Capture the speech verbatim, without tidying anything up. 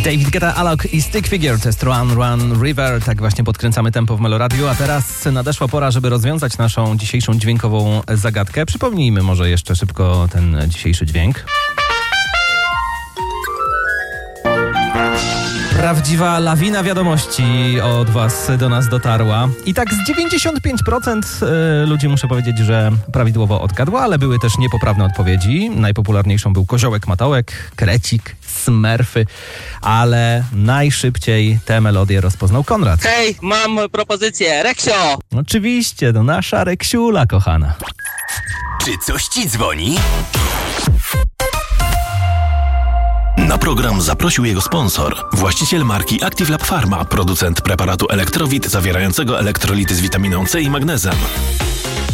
David Guetta, Alok i Stick Figure, to jest Run, Run, River. Tak właśnie podkręcamy tempo w Meloradiu, a teraz nadeszła pora, żeby rozwiązać naszą dzisiejszą dźwiękową zagadkę. Przypomnijmy może jeszcze szybko ten dzisiejszy dźwięk. Prawdziwa lawina wiadomości od was do nas dotarła. I tak z dziewięćdziesiąt pięć procent ludzi, muszę powiedzieć, że prawidłowo odgadło, ale były też niepoprawne odpowiedzi. Najpopularniejszą był koziołek matołek, krecik, smerfy, ale najszybciej tę melodię rozpoznał Konrad. Hej, mam propozycję, Reksio! Oczywiście, to nasza Reksiula kochana. Czy coś ci dzwoni? Na program zaprosił jego sponsor, właściciel marki Active Lab Pharma, producent preparatu Elektrowit zawierającego elektrolity z witaminą C i magnezem.